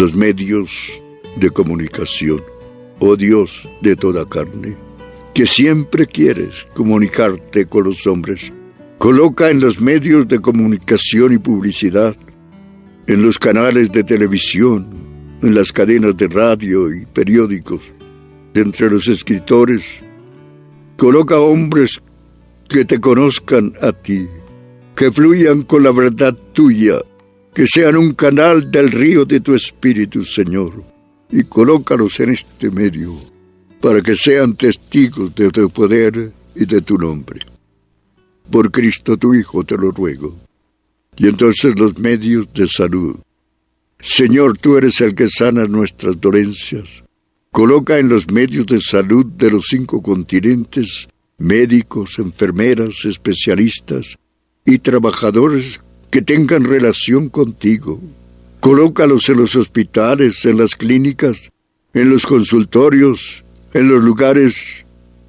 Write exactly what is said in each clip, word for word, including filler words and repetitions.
los medios de comunicación. Oh Dios de toda carne, que siempre quieres comunicarte con los hombres, coloca en los medios de comunicación y publicidad, en los canales de televisión, en las cadenas de radio y periódicos, entre los escritores, coloca hombres que te conozcan a ti, que fluyan con la verdad tuya, que sean un canal del río de tu Espíritu, Señor, y colócalos en este medio, para que sean testigos de tu poder y de tu nombre. Por Cristo tu Hijo te lo ruego. Y entonces los medios de salud. Señor, tú eres el que sana nuestras dolencias. Coloca en los medios de salud de los cinco continentes médicos, enfermeras, especialistas y trabajadores que tengan relación contigo. Colócalos en los hospitales, en las clínicas, en los consultorios, en los lugares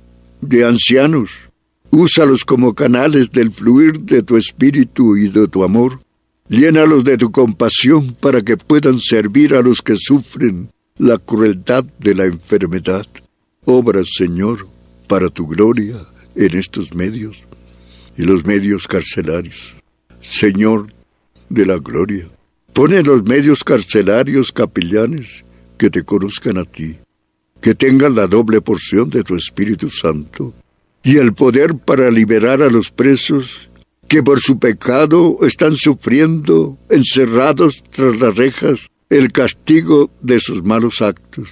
de ancianos. Úsalos como canales del fluir de tu espíritu y de tu amor. Llénalos de tu compasión para que puedan servir a los que sufren la crueldad de la enfermedad. Obra, Señor, para tu gloria en estos medios y los medios carcelarios. Señor de la gloria, pon en los medios carcelarios capellanes que te conozcan a ti, que tengan la doble porción de tu Espíritu Santo y el poder para liberar a los presos que por su pecado están sufriendo, encerrados tras las rejas, el castigo de sus malos actos.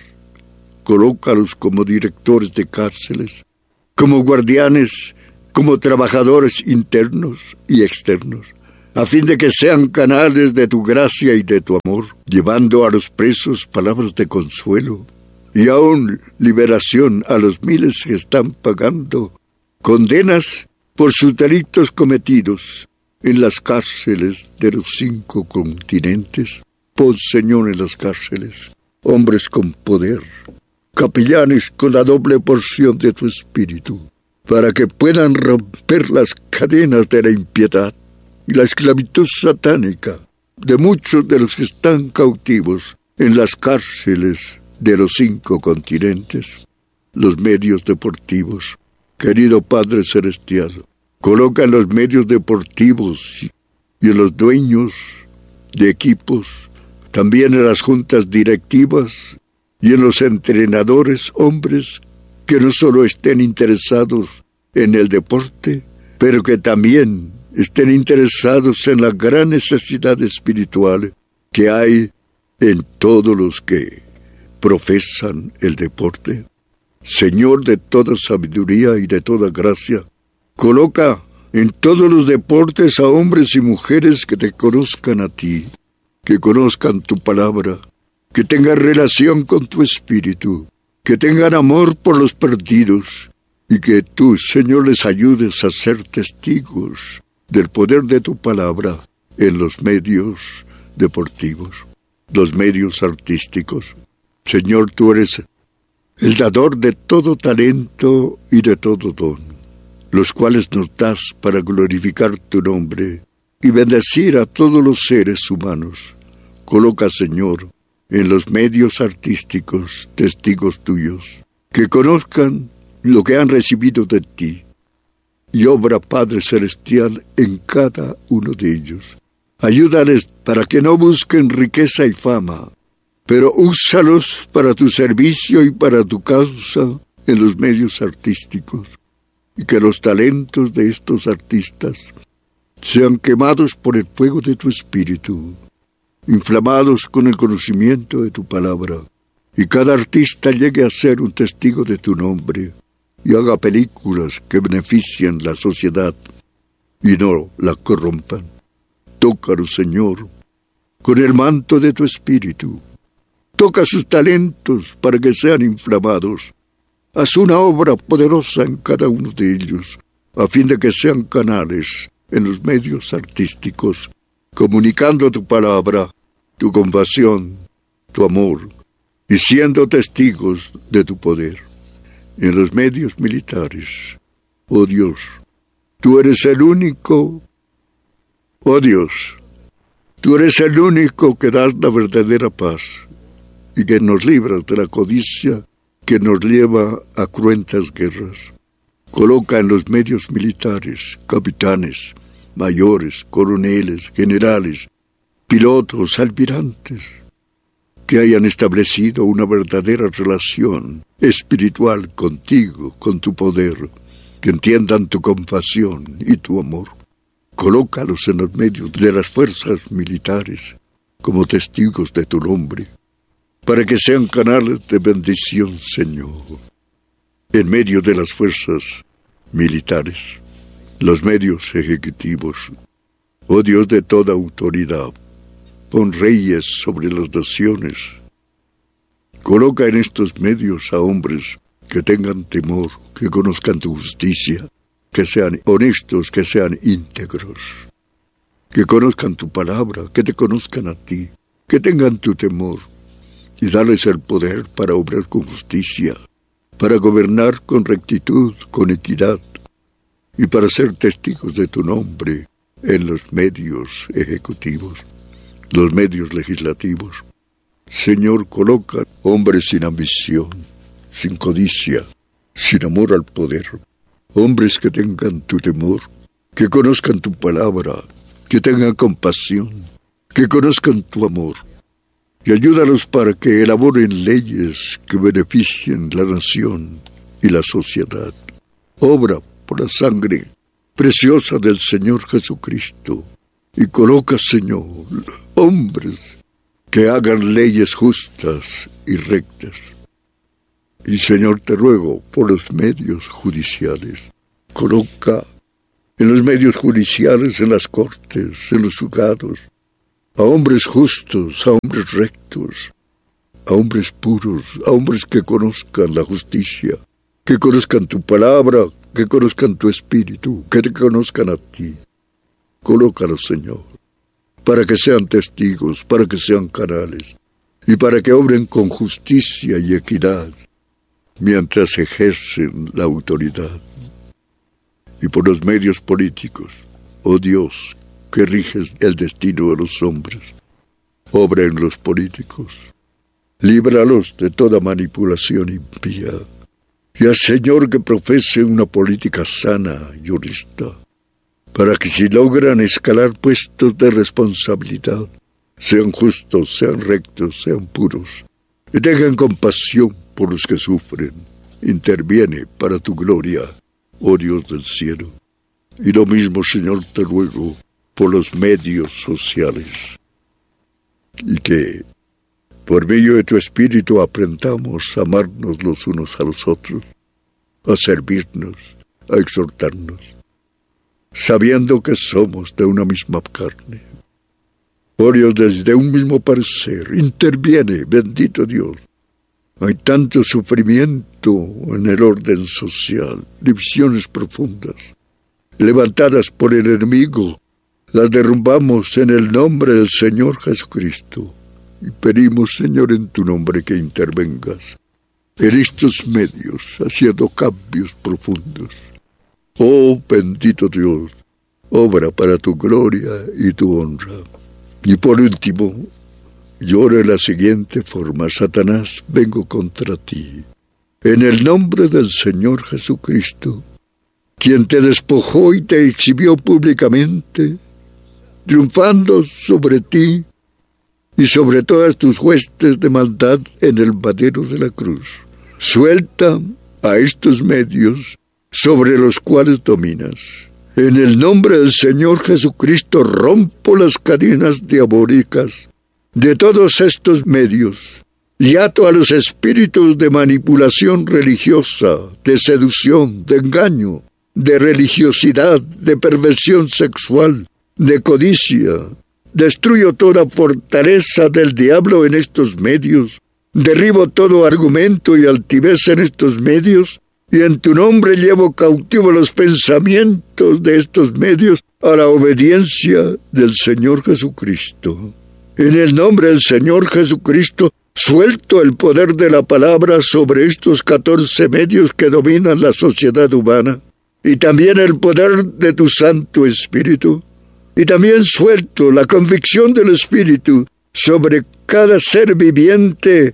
Colócalos como directores de cárceles, como guardianes, como trabajadores internos y externos, a fin de que sean canales de tu gracia y de tu amor, llevando a los presos palabras de consuelo y aún liberación a los miles que están pagando condenas por sus delitos cometidos en las cárceles de los cinco continentes. Pon, Señor, en las cárceles hombres con poder, capellanes con la doble porción de tu Espíritu, para que puedan romper las cadenas de la impiedad y la esclavitud satánica de muchos de los que están cautivos en las cárceles de los cinco continentes. Los medios deportivos. Querido Padre Celestial, coloca en los medios deportivos y en los dueños de equipos, también en las juntas directivas y en los entrenadores, hombres que no solo estén interesados en el deporte, pero que también estén interesados en la gran necesidad espiritual que hay en todos los que profesan el deporte. Señor de toda sabiduría y de toda gracia, coloca en todos los deportes a hombres y mujeres que te conozcan a ti, que conozcan tu palabra, que tengan relación con tu espíritu, que tengan amor por los perdidos, y que tú, Señor, les ayudes a ser testigos del poder de tu palabra en los medios deportivos, los medios artísticos. Señor, tú eres el dador de todo talento y de todo don, los cuales nos das para glorificar tu nombre y bendecir a todos los seres humanos. Coloca, Señor, en los medios artísticos testigos tuyos, que conozcan lo que han recibido de ti, y obra, Padre Celestial, en cada uno de ellos. Ayúdales para que no busquen riqueza y fama, pero úsalos para tu servicio y para tu causa en los medios artísticos, y que los talentos de estos artistas sean quemados por el fuego de tu espíritu, inflamados con el conocimiento de tu palabra, y cada artista llegue a ser un testigo de tu nombre, y haga películas que beneficien la sociedad y no la corrompan. Tócalos, Señor, con el manto de tu espíritu. Toca sus talentos para que sean inflamados. Haz una obra poderosa en cada uno de ellos, a fin de que sean canales en los medios artísticos, comunicando tu palabra, tu compasión, tu amor, y siendo testigos de tu poder. En los medios militares, oh Dios, tú eres el único, oh Dios, tú eres el único que das la verdadera paz, y que nos libras de la codicia que nos lleva a cruentas guerras. Coloca en los medios militares capitanes, mayores, coroneles, generales, pilotos, almirantes, que hayan establecido una verdadera relación espiritual contigo, con tu poder, que entiendan tu compasión y tu amor. Colócalos en los medios de las fuerzas militares como testigos de tu nombre, para que sean canales de bendición, Señor. En medio de las fuerzas militares, los medios ejecutivos, oh Dios de toda autoridad, pon reyes sobre las naciones. Coloca en estos medios a hombres que tengan temor, que conozcan tu justicia, que sean honestos, que sean íntegros, que conozcan tu palabra, que te conozcan a ti, que tengan tu temor, y darles el poder para obrar con justicia, para gobernar con rectitud, con equidad, y para ser testigos de tu nombre en los medios ejecutivos, los medios legislativos. Señor, coloca hombres sin ambición, sin codicia, sin amor al poder, hombres que tengan tu temor, que conozcan tu palabra, que tengan compasión, que conozcan tu amor, y ayúdalos para que elaboren leyes que beneficien la nación y la sociedad. Obra por la sangre preciosa del Señor Jesucristo, y coloca, Señor, hombres que hagan leyes justas y rectas. Y, Señor, te ruego por los medios judiciales, coloca en los medios judiciales, en las cortes, en los juzgados, a hombres justos, a hombres rectos, a hombres puros, a hombres que conozcan la justicia, que conozcan tu palabra, que conozcan tu espíritu, que te conozcan a ti. Colócalos, Señor, para que sean testigos, para que sean canales, y para que obren con justicia y equidad, mientras ejercen la autoridad. Y por los medios políticos, oh Dios, que riges el destino de los hombres, obra en los políticos, líbralos de toda manipulación impía, y al Señor que profese una política sana y honesta, para que si logran escalar puestos de responsabilidad, sean justos, sean rectos, sean puros, y tengan compasión por los que sufren. Interviene para tu gloria, oh Dios del cielo. Y lo mismo, Señor, te ruego por los medios sociales, y que por medio de tu Espíritu aprendamos a amarnos los unos a los otros, a servirnos, a exhortarnos, sabiendo que somos de una misma carne. Oh Dios, desde un mismo parecer, interviene, bendito Dios. Hay tanto sufrimiento en el orden social, divisiones profundas, levantadas por el enemigo. Las derrumbamos en el nombre del Señor Jesucristo. Y pedimos, Señor, en tu nombre que intervengas en estos medios, haciendo cambios profundos. Oh, bendito Dios, obra para tu gloria y tu honra. Y por último, yo oro de la siguiente forma: Satanás, vengo contra ti, en el nombre del Señor Jesucristo, quien te despojó y te exhibió públicamente, triunfando sobre ti y sobre todas tus huestes de maldad en el madero de la cruz. Suelta a estos medios sobre los cuales dominas. En el nombre del Señor Jesucristo rompo las cadenas diabólicas de todos estos medios y ato a los espíritus de manipulación religiosa, de seducción, de engaño, de religiosidad, de perversión sexual, de codicia. Destruyo toda fortaleza del diablo en estos medios, derribo todo argumento y altivez en estos medios, y en tu nombre llevo cautivo los pensamientos de estos medios a la obediencia del Señor Jesucristo. En el nombre del Señor Jesucristo, suelto el poder de la palabra sobre estos catorce medios que dominan la sociedad humana, y también el poder de tu Santo Espíritu. Y también suelto la convicción del Espíritu sobre cada ser viviente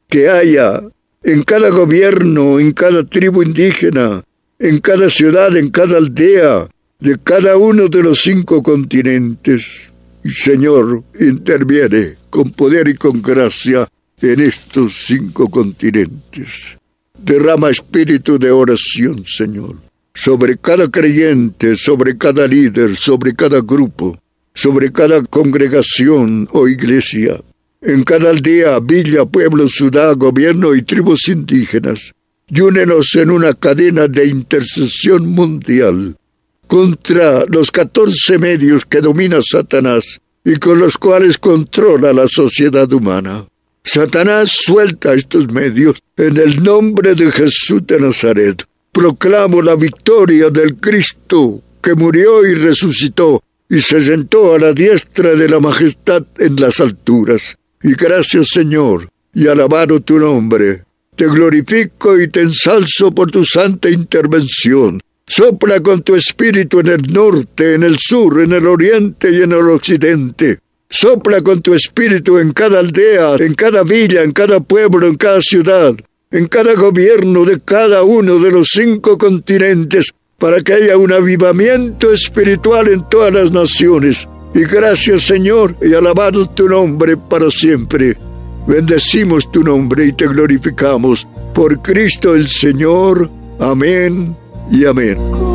que haya en cada gobierno, en cada tribu indígena, en cada ciudad, en cada aldea, de cada uno de los cinco continentes. Y Señor, interviene con poder y con gracia en estos cinco continentes. Derrama espíritu de oración, Señor, sobre cada creyente, sobre cada líder, sobre cada grupo, sobre cada congregación o iglesia, en cada aldea, villa, pueblo, ciudad, gobierno y tribus indígenas. Y únenos en una cadena de intercesión mundial contra los catorce medios que domina Satanás y con los cuales controla la sociedad humana. Satanás, suelta estos medios en el nombre de Jesús de Nazaret. Proclamo la victoria del Cristo que murió y resucitó y se sentó a la diestra de la majestad en las alturas. Y gracias, Señor, y alabado tu nombre. Te glorifico y te ensalzo por tu santa intervención. Sopla con tu espíritu en el norte, en el sur, en el oriente y en el occidente. Sopla con tu espíritu en cada aldea, en cada villa, en cada pueblo, en cada ciudad, en cada gobierno de cada uno de los cinco continentes, para que haya un avivamiento espiritual en todas las naciones. Y gracias, Señor, y alabado tu nombre para siempre. Bendecimos tu nombre y te glorificamos. Por Cristo el Señor. Amén y amén.